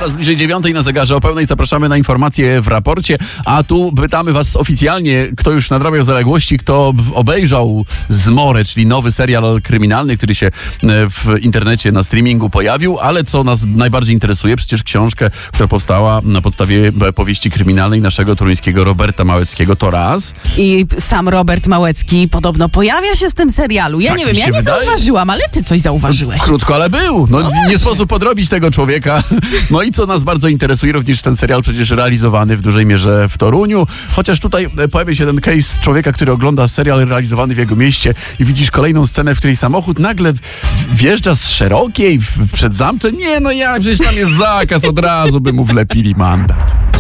Coraz bliżej 9 na zegarze o pełnej. Zapraszamy na informacje w raporcie. A tu pytamy was oficjalnie, kto już nadrabiał zaległości, kto obejrzał Zmorę, czyli nowy serial kryminalny, który się w internecie na streamingu pojawił, ale co nas najbardziej interesuje, przecież książkę, która powstała na podstawie powieści kryminalnej naszego toruńskiego Roberta Małeckiego, to raz. I sam Robert Małecki podobno pojawia się w tym serialu. Ja Tak nie mi wiem, ja się nie wydaje. zauważyłam, ale ty coś zauważyłeś. Krótko, ale był. No, nie sposób podrobić tego człowieka. No i co nas bardzo interesuje, również ten serial przecież realizowany w dużej mierze w Toruniu. Chociaż tutaj pojawia się ten case człowieka, który ogląda serial realizowany w jego mieście i widzisz kolejną scenę, w której samochód nagle wjeżdża z Szerokiej przed Zamcze. Nie, no jak, przecież tam jest zakaz, od razu by mu wlepili mandat.